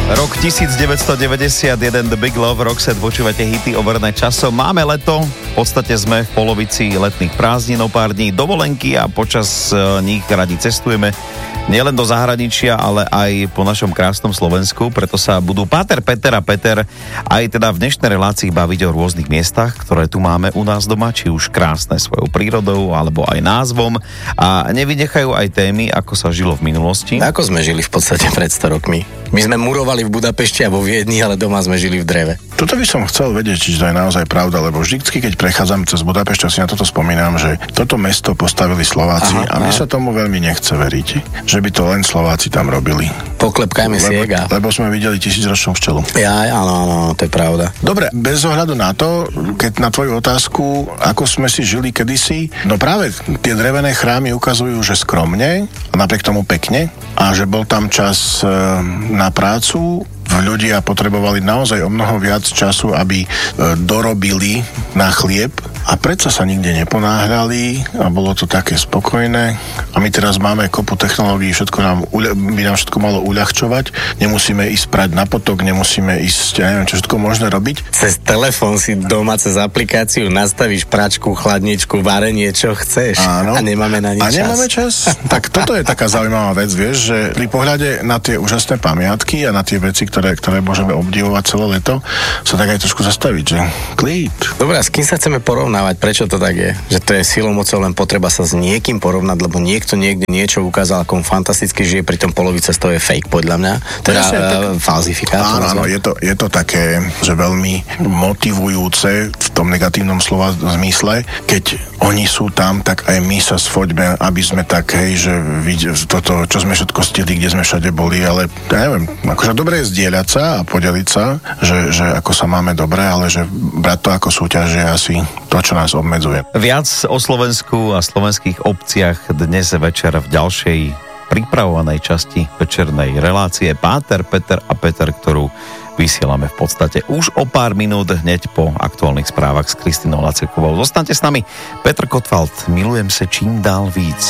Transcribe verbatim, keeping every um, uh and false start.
Rok devätnásťstodeväťdesiatjeden, The Big Love, Roxette, počúvate hity overené časom. Máme leto, v podstate sme v polovici letných prázdnin, o pár dní dovolenky a počas nich radi cestujeme nielen do zahraničia, ale aj po našom krásnom Slovensku, preto sa budú Páter, Peter a Peter aj teda v dnešnej relácii baviť o rôznych miestach, ktoré tu máme u nás doma, či už krásne svojou prírodou, alebo aj názvom, a nevynechajú aj témy, ako sa žilo v minulosti. Ako sme žili v podstate pred sto rokmi. My sme murovali v Budapešti a vo Viedni, ale doma sme žili v dreve. Toto by som chcel vedieť, či to je naozaj pravda, lebo vždycky, keď prechádzam cez Budapešť, si na toto spomínam, že toto mesto postavili Slováci, aha, a mne aha. sa tomu veľmi nechce veriť, že by to len Slováci tam robili. Poklepkajme si ega. Lebo sme videli tisícročnú včelu. Ja, áno, áno, to je pravda. Dobre, bez ohľadu na to, keď na tvoju otázku, ako sme si žili kedysi, no práve tie drevené chrámy ukazujú, že skromne, a napriek tomu pekne, a že bol tam čas e, na prácu, ľudia potrebovali naozaj o mnoho viac času, aby e, dorobili na chlieb, a predsa sa nikde neponáhľali a bolo to také spokojné. A my teraz máme kopu technológií, všetko nám, by nám všetko malo uľahčovať. Nemusíme ísť prať na potok, nemusíme ísť, ja neviem, čo všetko možné robiť. Cez telefón si doma, cez aplikáciu nastavíš pračku, chladničku, varenie, čo chceš. Áno. A nemáme na nič čas. A nemáme čas? Tak toto je taká zaujímavá vec, vieš, že pri pohľade na tie úžasné pamiatky a na tie veci, ktoré, ktoré môžeme obdivovať celé leto, sa tak aj trošku zastaviť, že klid. Dobre, a s kým sa chceme porovnať? Prečo to tak je? Že to je silou mocou len potreba sa s niekým porovnať, lebo niekto niekde niečo ukázal, ako fantasticky žije, pritom polovica z toho je fake, podľa mňa. Teda Prečo, tak... falzifikátor. Áno, áno, je to, je to také, že veľmi motivujúce v tom negatívnom slova zmysle. Keď oni sú tam, tak aj my sa sfoďme, aby sme tak, hej, že vidie, toto, čo sme všetko stihli, kde sme všade boli, ale ja neviem, akože dobre je zdieľať sa a podeliť sa, že, že ako sa máme dobre, ale že brať to ako súťaž je asi to, čo nás obmedzuje. Viac o Slovensku a slovenských obciach dnes večer v ďalšej pripravovanej časti večernej relácie Páter, Peter a Peter, ktorú vysielame v podstate už o pár minút hneď po aktuálnych správach s Kristinou Lacekovou. Zostaňte s nami. Petr Kotwald, milujem sa čím dál víc.